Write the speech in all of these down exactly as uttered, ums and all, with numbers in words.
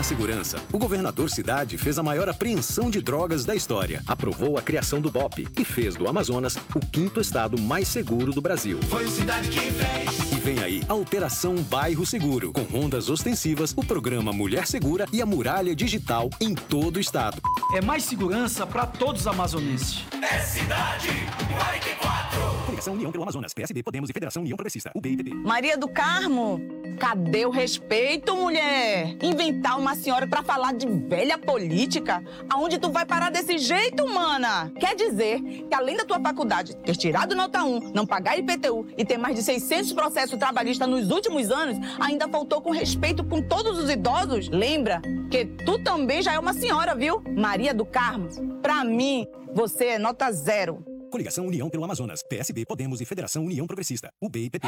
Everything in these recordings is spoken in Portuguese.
segurança. O governador Cidade fez a maior apreensão de drogas da história. Aprovou a criação do B O P e fez do Amazonas o quinto estado mais seguro do Brasil. Foi o Cidade quem fez. E vem aí a Operação Bairro Seguro, com rondas ostensivas, o programa Mulher Segura e a muralha digital em todo o estado. É mais segurança para todos os amazonenses. É Cidade quarenta e quatro. Coligação União pelo Amazonas, P S B, Podemos e Federação União Progressista, U B e P P. Maria do Carmo, cadê o respeito, mulher? Inventar uma senhora pra falar de velha política? Aonde tu vai parar desse jeito, mana? Quer dizer que além da tua faculdade ter tirado nota um, não pagar I P T U e ter mais de seiscentos processos trabalhistas nos últimos anos, ainda faltou com respeito com todos os idosos? Lembra que tu também já é uma senhora, viu? Maria do Carmo, pra mim, você é nota zero. Coligação União pelo Amazonas, P S B, Podemos e Federação União Progressista, U B e P P.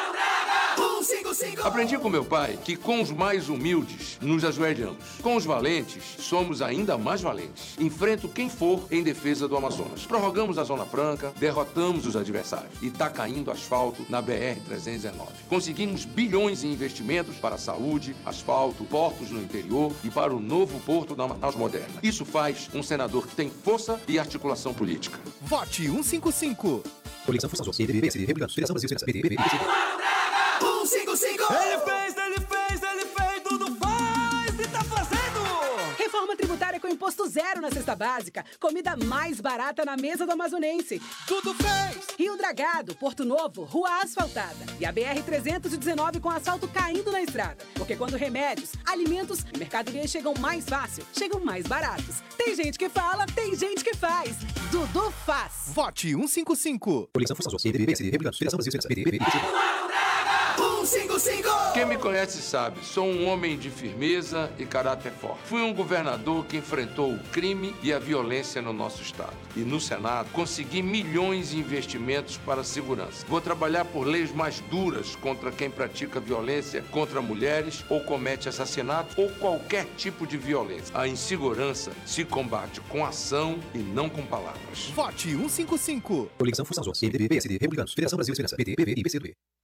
Aprendi com meu pai que com os mais humildes nos ajoelhamos. Com os valentes, somos ainda mais valentes. Enfrento quem for em defesa do Amazonas. Prorrogamos a Zona Franca, derrotamos os adversários. E tá caindo asfalto na B R trezentos e dezenove. Conseguimos bilhões em investimentos para a saúde, asfalto, portos no interior e para o novo porto da Manaus Moderna. Isso faz um senador que tem força e articulação política. Vote cento e cinquenta e cinco. Coligação Força Azul, P D B, P S D, Republicanos, Federação Brasil, P D B, P D B, P C D. cento e cinquenta e cinco. Ele fez, ele fez, ele fez, tudo faz e tá fazendo! Reforma tributária com imposto zero na cesta básica. Comida mais barata na mesa do amazonense. Tudo fez! Rio Dragado, Porto Novo, rua asfaltada. E a B R trezentos e dezenove com asfalto caindo na estrada. Porque quando remédios, alimentos e mercadorias chegam mais fácil, chegam mais baratos. Tem gente que fala, tem gente que faz. Dudu faz. Vote cento e cinquenta e cinco. Coligação Força Azul, P D B, P S D, Republicanos, Federação Brasil, P D B, P D B, P C D. cento e cinquenta e cinco. Quem me conhece sabe, sou um homem de firmeza e caráter forte. Fui um governador que enfrentou o crime e a violência no nosso estado. E no Senado, consegui milhões em investimentos para a segurança. Vou trabalhar por leis mais duras contra quem pratica violência contra mulheres ou comete assassinato ou qualquer tipo de violência. A insegurança se combate com ação e não com palavras. Vote cento e cinquenta e cinco. Coligação Força Azul, P D B, P S D, Republicanos, Federação Brasil, P D B, P V e P C D.